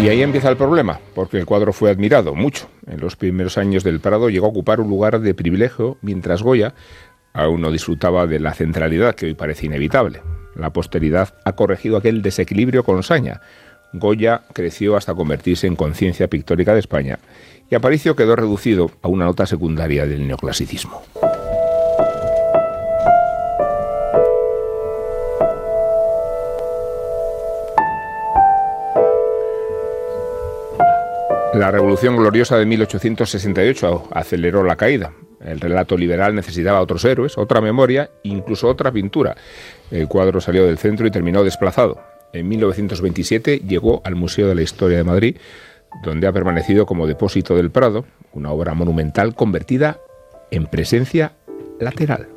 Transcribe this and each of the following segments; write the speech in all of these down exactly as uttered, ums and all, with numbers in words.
Y ahí empieza el problema, porque el cuadro fue admirado mucho. En los primeros años del Prado llegó a ocupar un lugar de privilegio, mientras Goya aún no disfrutaba de la centralidad que hoy parece inevitable. La posteridad ha corregido aquel desequilibrio con saña. Goya creció hasta convertirse en conciencia pictórica de España y Aparicio quedó reducido a una nota secundaria del neoclasicismo. La Revolución Gloriosa de mil ochocientos sesenta y ocho aceleró la caída. El relato liberal necesitaba otros héroes, otra memoria, incluso otra pintura. El cuadro salió del centro y terminó desplazado. En mil novecientos veintisiete llegó al Museo de la Historia de Madrid, donde ha permanecido como depósito del Prado, una obra monumental convertida en presencia lateral.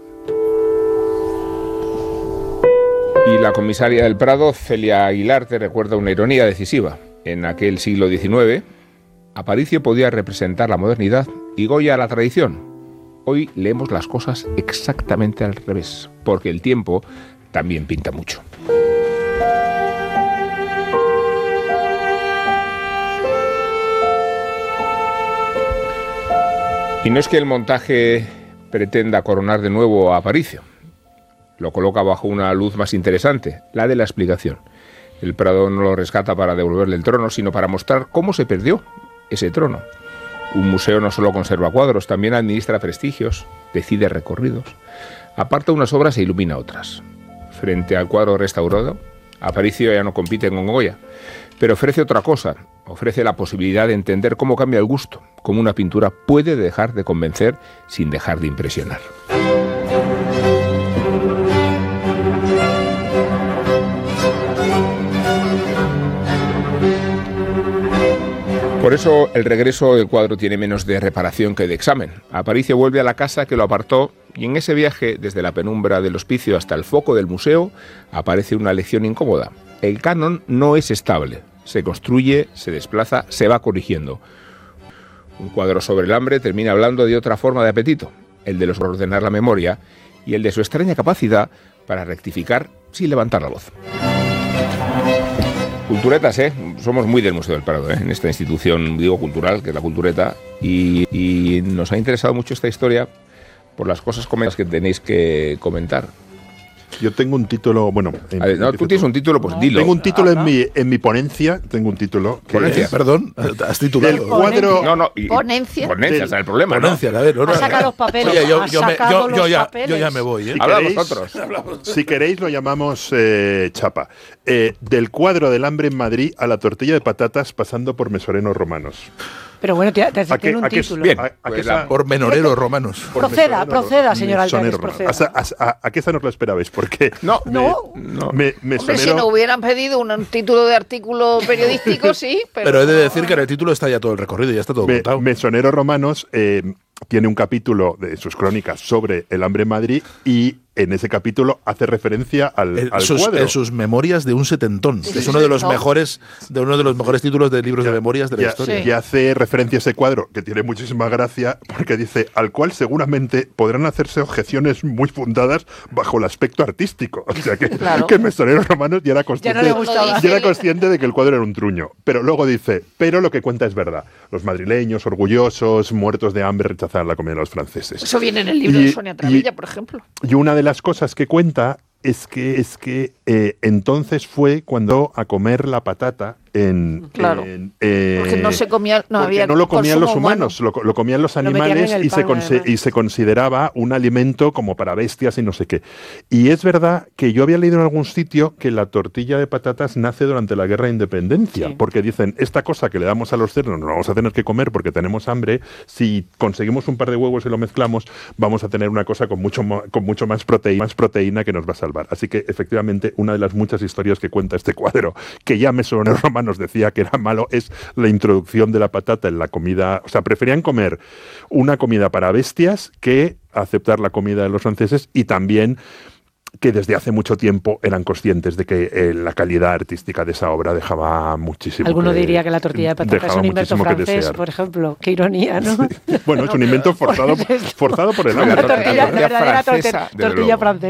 Y la comisaria del Prado, Celia Aguilarte, recuerda una ironía decisiva. En aquel siglo diecinueve, Aparicio podía representar la modernidad y Goya la tradición. Hoy leemos las cosas exactamente al revés, porque el tiempo también pinta mucho. Y no es que el montaje pretenda coronar de nuevo a Aparicio. Lo coloca bajo una luz más interesante, la de la explicación. El Prado no lo rescata para devolverle el trono, sino para mostrar cómo se perdió ese trono. Un museo no solo conserva cuadros, también administra prestigios, decide recorridos, aparta unas obras e ilumina otras. Frente al cuadro restaurado, Aparicio ya no compite con Goya, pero ofrece otra cosa, ofrece la posibilidad de entender cómo cambia el gusto, cómo una pintura puede dejar de convencer sin dejar de impresionar. Por eso el regreso del cuadro tiene menos de reparación que de examen. Aparicio vuelve a la casa que lo apartó y en ese viaje, desde la penumbra del hospicio hasta el foco del museo, aparece una lección incómoda. El canon no es estable. Se construye, se desplaza, se va corrigiendo. Un cuadro sobre el hambre termina hablando de otra forma de apetito, el de los ordenar la memoria y el de su extraña capacidad para rectificar sin levantar la voz. Culturetas, ¿eh? Somos muy del Museo del Prado, ¿eh? En esta institución, digo, cultural, que es la Cultureta, y, y nos ha interesado mucho esta historia por las cosas que tenéis que comentar. Yo tengo un título, bueno... En, ver, no, tú tienes un título, pues no. Dilo. Tengo un título en mi, en mi ponencia, tengo un título... Que ¿Ponencia? Es, Perdón, has titulado. Del cuadro... No, no, y, ponencia. Ponencia, o sea, el problema, Ponencia, ¿no? a ver, no, no, ha sacado los papeles. Oye, yo, yo, me, yo, yo, ya, papeles. yo ya me voy, ¿eh? Si Habla queréis, vosotros. Si queréis lo llamamos eh, chapa. Eh, del cuadro del hambre en Madrid a la tortilla de patatas pasando por mesorenos romanos. Pero bueno, te, te ¿A qué, un a qué, título. bien, a, a pues qué la, esa, por menoreros romanos. por proceda, mesonero, proceda, señor Altares, mesonero proceda. romano. A, a, a qué esa no os la esperabais, porque... No, me, no. no. Me, Hombre, si nos hubieran pedido un, un título de artículo periodístico, sí, pero... Pero he de decir que en el título está ya todo el recorrido, ya está todo me, contado. Mesoneros romanos eh, tiene un capítulo de sus crónicas sobre el hambre en Madrid y en ese capítulo hace referencia al, En al sus, cuadro. en sus memorias de un setentón, Sí, que es sí, uno de los no. mejores, de uno de los mejores títulos de libros Ya, de memorias de la ya, historia. Y hace referencia a ese cuadro, que tiene muchísima gracia, porque dice, al cual seguramente podrán hacerse objeciones muy fundadas bajo el aspecto artístico. O sea que, Claro. que Mesoneros romanos ya era Ya consciente, no le gustaba. ya era consciente de que el cuadro era un truño. Pero luego dice, pero lo que cuenta es verdad. Los madrileños, orgullosos, muertos de hambre, rechazaban la comida de los franceses. Eso viene en el libro Y- de Sonia Travilla, y- por ejemplo. Y una de las cosas que cuenta es que, es que eh, entonces fue cuando a comer la patata en... Claro. en, eh, Porque no se comía, no porque había no lo comían los consumo humanos, lo, lo comían los Lo metían animales en el y, se pan, conse- además. y se consideraba un alimento como para bestias y no sé qué. Y es verdad que yo había leído en algún sitio que la tortilla de patatas nace durante la Guerra de Independencia, Sí. porque dicen, esta cosa que le damos a los cerdos nos vamos a tener que comer porque tenemos hambre, si conseguimos un par de huevos y lo mezclamos, vamos a tener una cosa con mucho, mo- con mucho más, proteína, más proteína que nos va a salvar. Así que efectivamente una de las muchas historias que cuenta este cuadro, que ya Mesoneros romanos decía que era malo, es la introducción de la patata en la comida. O sea, preferían comer una comida para bestias que aceptar la comida de los franceses, y también que desde hace mucho tiempo eran conscientes de que eh, la calidad artística de esa obra dejaba muchísimo. Alguno que, diría que la tortilla de patata es dejaba un invento muchísimo que francés, desear. por ejemplo. Qué ironía, ¿no? Bueno, es un invento forzado, Por esto. forzado por el La hambre. tortilla Tortilla, la verdadera francesa, torte- desde tortilla luego. francesa.